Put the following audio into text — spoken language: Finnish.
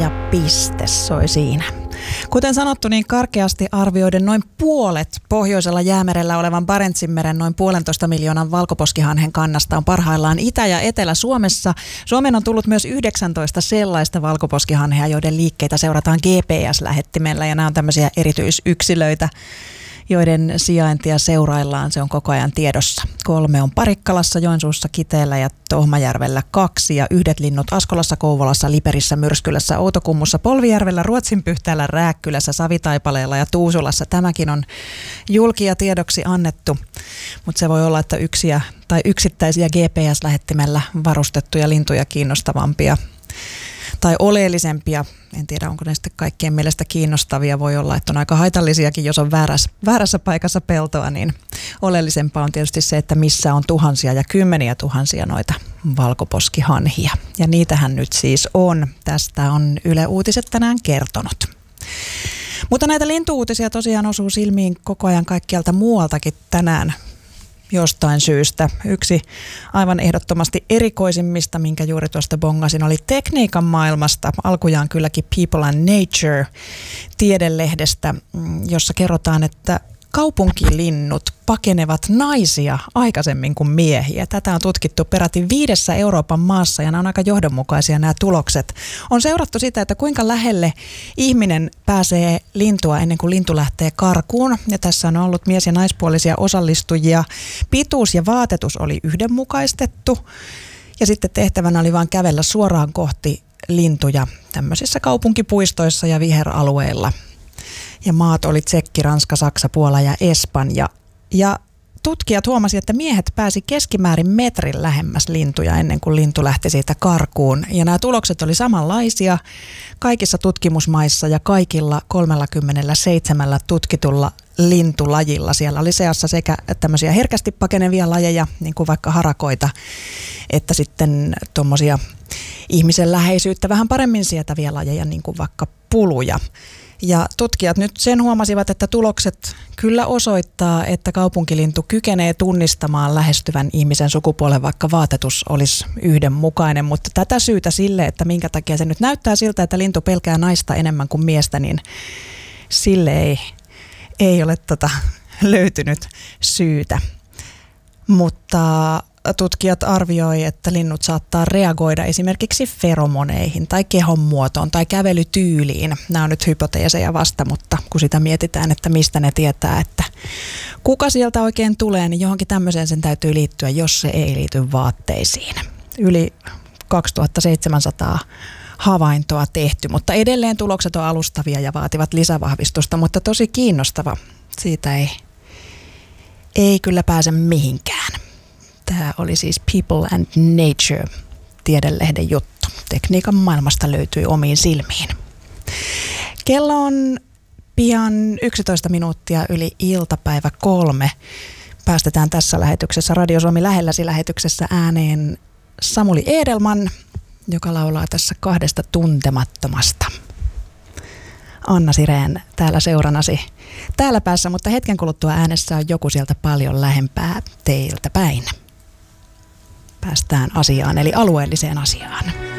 ja piste soi siinä. Kuten sanottu, niin karkeasti arvioiden noin puolet pohjoisella Jäämerellä olevan Barentsinmeren noin 1,5 miljoonan valkoposkihanhen kannasta on parhaillaan Itä- ja Etelä-Suomessa. Suomeen on tullut myös 19 sellaista valkoposkihanhea, joiden liikkeitä seurataan GPS-lähettimellä, ja nämä on tämmöisiä erityisyksilöitä, joiden sijaintia seuraillaan. Se on koko ajan tiedossa. 3 on Parikkalassa, Joensuussa, Kiteellä ja Tohmajärvellä 2 ja 1 linnut Askolassa, Kouvolassa, Liperissä, Myrskylässä, Outokummussa, Polvijärvellä, Ruotsinpyhtäällä, Rääkkylässä, Savitaipaleella ja Tuusulassa. Tämäkin on julki ja tiedoksi annettu, mutta se voi olla, että yksittäisiä GPS-lähettimellä varustettuja lintuja kiinnostavampia tai oleellisempia. En tiedä, onko ne sitten kaikkien mielestä kiinnostavia. Voi olla, että on aika haitallisiakin, jos on väärässä paikassa peltoa, niin oleellisempaa on tietysti se, että missä on tuhansia ja kymmeniä tuhansia noita valkoposkihanhia. Ja niitähän nyt siis on. Tästä on Yle Uutiset tänään kertonut. Mutta näitä lintuuutisia tosiaan osuu silmiin koko ajan kaikkialta muualtakin tänään jostain syystä. Yksi aivan ehdottomasti erikoisimmista, minkä juuri tuosta bongasin, oli tekniikan maailmasta. Alkujaan kylläkin People and Nature -tiedelehdestä, jossa kerrotaan, että kaupunkilinnut pakenevat naisia aikaisemmin kuin miehiä. Tätä on tutkittu peräti 5 Euroopan maassa, ja nämä on aika johdonmukaisia nämä tulokset. On seurattu sitä, että kuinka lähelle ihminen pääsee lintua ennen kuin lintu lähtee karkuun. Ja tässä on ollut mies- ja naispuolisia osallistujia. Pituus ja vaatetus oli yhdenmukaistettu. Ja sitten tehtävänä oli vain kävellä suoraan kohti lintuja tämmöisissä kaupunkipuistoissa ja viheralueilla. Ja maat oli Tsekki, Ranska, Saksa, Puola ja Espanja. Ja tutkijat huomasivat, että miehet pääsi keskimäärin metrin lähemmäs lintuja ennen kuin lintu lähti siitä karkuun. Ja nämä tulokset oli samanlaisia kaikissa tutkimusmaissa ja kaikilla 37 tutkitulla lintulajilla. Siellä oli seassa sekä tämmöisiä herkästi pakenevia lajeja, niin kuin vaikka harakoita, että sitten tuommoisia ihmisen läheisyyttä vähän paremmin sietäviä lajeja, niin kuin vaikka puluja. Ja tutkijat nyt sen huomasivat, että tulokset kyllä osoittaa, että kaupunkilintu kykenee tunnistamaan lähestyvän ihmisen sukupuolen, vaikka vaatetus olisi yhdenmukainen. Mutta tätä syytä sille, että minkä takia se nyt näyttää siltä, että lintu pelkää naista enemmän kuin miestä, niin sille ei ole löytynyt syytä. Mutta tutkijat arvioi, että linnut saattaa reagoida esimerkiksi feromoneihin tai kehon muotoon tai kävelytyyliin. Nämä on nyt hypoteeseja vasta, mutta kun sitä mietitään, että mistä ne tietää, että kuka sieltä oikein tulee, niin johonkin tämmöiseen sen täytyy liittyä, jos se ei liity vaatteisiin. Yli 2700 havaintoa tehty, mutta edelleen tulokset on alustavia ja vaativat lisävahvistusta, mutta tosi kiinnostava. Siitä ei kyllä pääse mihinkään. Tämä oli siis People and Nature -tiedelehden juttu. Tekniikan maailmasta löytyi omiin silmiin. Kello on pian 11 minuuttia yli iltapäivä 3. Päästetään tässä lähetyksessä Radio Suomi lähelläsi -lähetyksessä ääneen Samuli Edelman, joka laulaa tässä 2 tuntemattomasta. Anna Sireen täällä seuranasi täällä päässä, mutta hetken kuluttua äänessä on joku sieltä paljon lähempää teiltä päin. Päästään asiaan, eli alueelliseen asiaan.